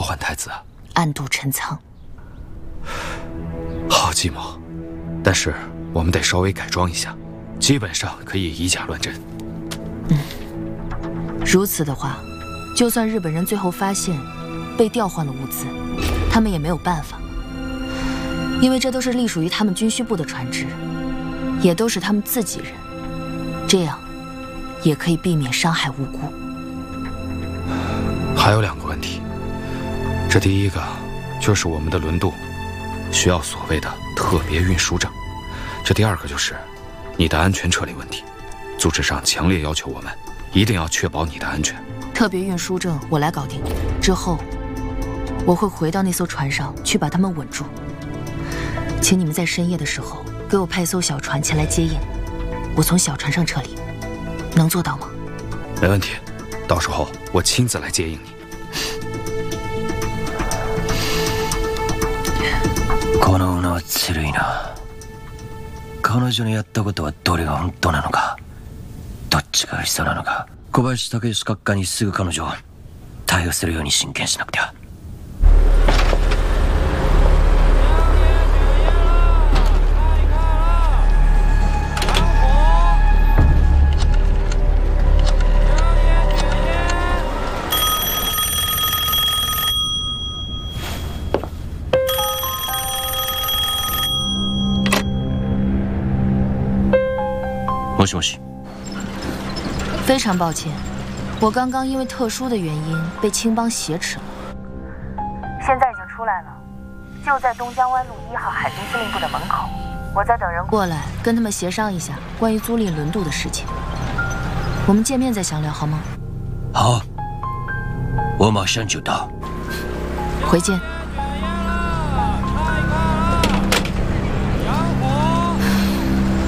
换太子啊？ 暗度陈仓。 好计谋，但是我们得稍微改装一下，基本上可以以假乱真。 如此的话，就算日本人最后发现被调换了物资，他们也没有办法，因为这都是隶属于他们军需部的船只，也都是他们自己人，这样也可以避免伤害无辜。 还有2个问题，这第一个就是我们的轮渡需要所谓的特别运输证，这第2个就是你的安全撤离问题，组织上强烈要求我们一定要确保你的安全。 特别运输证我来搞定，之后我会回到那艘船上去把他们稳住。请你们在深夜的时候给我派一艘小船前来接应，我从小船上撤离，能做到吗？ 没问题，到时候我亲自来接应你。 この女はずるいな。彼女のやったことはどれが本当なのか、どっちが嘘なのか。小林武義閣下にすぐ彼女を逮捕するように進言しなくては。もしもし。 非常抱歉，我刚刚因为特殊的原因被青帮挟持了，现在已经出来了，就在东江湾路1号海军司令部的门口，我在等人过来跟他们协商一下关于租赁轮渡的事情。我们见面再详聊好吗？ 好，我马上就到。 回见。